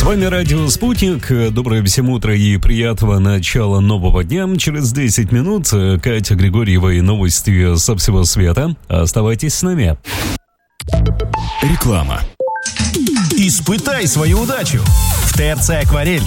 вами радио «Спутник». Доброе всем утро и приятного начала нового дня. Через 10 минут Катя Григорьева и новости со всего света. Оставайтесь с нами. Реклама. Испытай свою удачу. В ТРЦ «Акварель»